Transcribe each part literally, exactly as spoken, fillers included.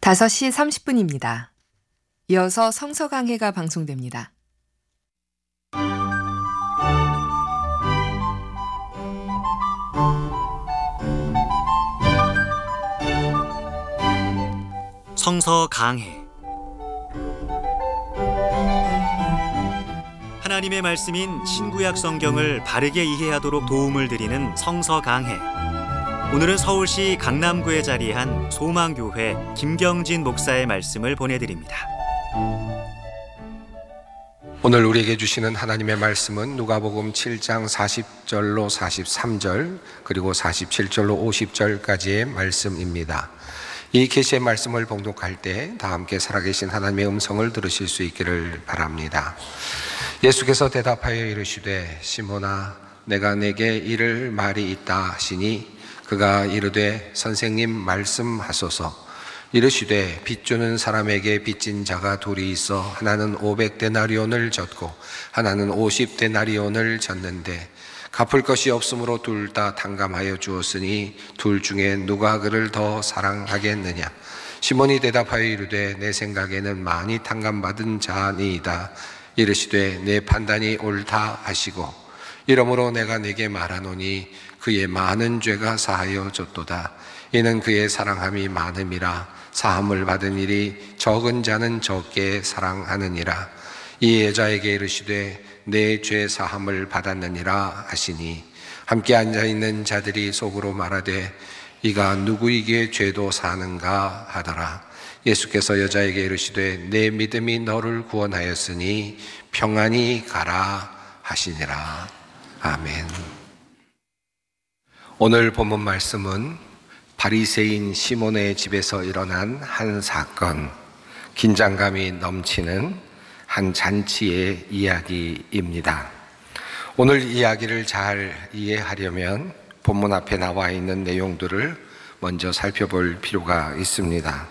다섯 시 삼십 분입니다. 이어서 성서강해가 방송됩니다. 성서강해. 하나님의 말씀인 신구약 성경을 바르게 이해하도록 도움을 드리는 성서강해. 오늘은 서울시 강남구에 자리한 소망교회 김경진 목사의 말씀을 보내드립니다. 오늘 우리에게 주시는 하나님의 말씀은 누가복음 칠 장 사십 절로 사십삼 절 그리고 사십칠 절로 오십 절까지의 말씀입니다. 이 계시의 말씀을 봉독할 때 다 함께 살아계신 하나님의 음성을 들으실 수 있기를 바랍니다. 예수께서 대답하여 이르시되 시몬아 내가 내게 이를 말이 있다 하시니 그가 이르되 선생님 말씀하소서. 이르시되 빚주는 사람에게 빚진 자가 둘이 있어 하나는 오백 데나리온을 졌고 하나는 오십 데나리온을 졌는데 갚을 것이 없으므로 둘 다 탕감하여 주었으니 둘 중에 누가 그를 더 사랑하겠느냐. 시몬이 대답하여 이르되 내 생각에는 많이 탕감받은 자니이다. 이르시되 내 판단이 옳다 하시고 이러므로 내가 네게 말하노니 그의 많은 죄가 사하여 졌도다. 이는 그의 사랑함이 많음이라. 사함을 받은 일이 적은 자는 적게 사랑하느니라. 이 여자에게 이르시되 내 죄 사함을 받았느니라 하시니 함께 앉아있는 자들이 속으로 말하되 이가 누구에게 죄도 사는가 하더라. 예수께서 여자에게 이르시되 내 믿음이 너를 구원하였으니 평안히 가라 하시니라. 아멘. 오늘 본문 말씀은 바리새인 시몬의 집에서 일어난 한 사건, 긴장감이 넘치는 한 잔치의 이야기입니다. 오늘 이야기를 잘 이해하려면 본문 앞에 나와 있는 내용들을 먼저 살펴볼 필요가 있습니다.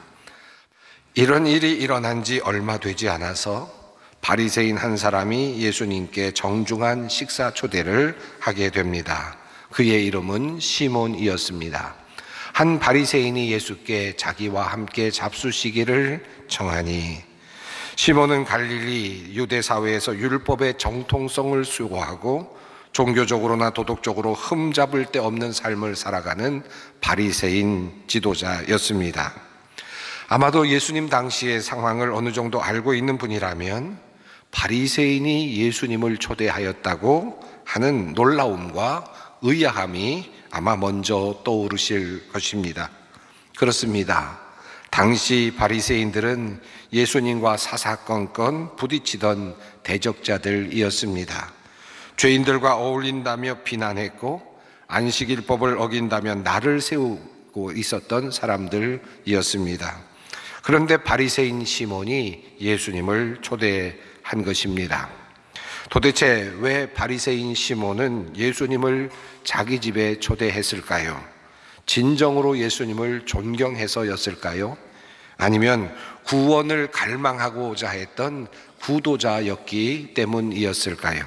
이런 일이 일어난 지 얼마 되지 않아서 바리새인 한 사람이 예수님께 정중한 식사 초대를 하게 됩니다. 그의 이름은 시몬이었습니다. 한 바리새인이 예수께 자기와 함께 잡수시기를 청하니 시몬은 갈릴리 유대 사회에서 율법의 정통성을 수호하고 종교적으로나 도덕적으로 흠잡을 데 없는 삶을 살아가는 바리새인 지도자였습니다. 아마도 예수님 당시의 상황을 어느 정도 알고 있는 분이라면 바리새인이 예수님을 초대하였다고 하는 놀라움과 의아함이 아마 먼저 떠오르실 것입니다. 그렇습니다. 당시 바리새인들은 예수님과 사사건건 부딪히던 대적자들이었습니다. 죄인들과 어울린다며 비난했고 안식일법을 어긴다며 날을 세우고 있었던 사람들이었습니다. 그런데 바리새인 시몬이 예수님을 초대한 것입니다. 도대체 왜 바리새인 시몬은 예수님을 자기 집에 초대했을까요? 진정으로 예수님을 존경해서였을까요? 아니면 구원을 갈망하고자 했던 구도자였기 때문이었을까요?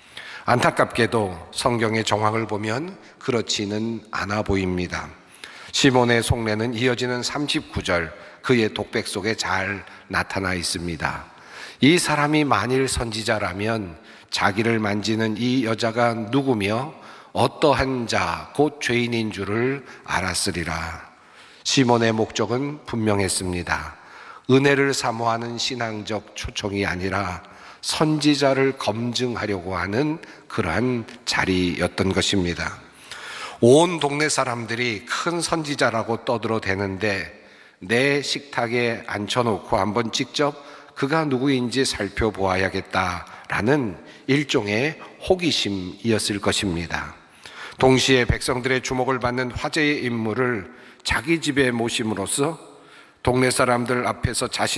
안타깝게도 성경의 정황을 보면 그렇지는 않아 보입니다. 시몬의 속내는 이어지는 삼십구 절 그의 독백 속에 잘 나타나 있습니다. 이 사람이 만일 선지자라면 자기를 만지는 이 여자가 누구며 어떠한 자, 곧 죄인인 줄을 알았으리라. 시몬의 목적은 분명했습니다. 은혜를 사모하는 신앙적 초청이 아니라 선지자를 검증하려고 하는 그러한 자리였던 것입니다. 온 동네 사람들이 큰 선지자라고 떠들어대는데 내 식탁에 앉혀놓고 한번 직접 그가 누구인지 살펴보아야겠다라는 일종의 호기심이었을 것입니다. 동시에 백성들의 주목을 받는 화제의 인물을 자기 집에 모심으로써 동네 사람들 앞에서 자신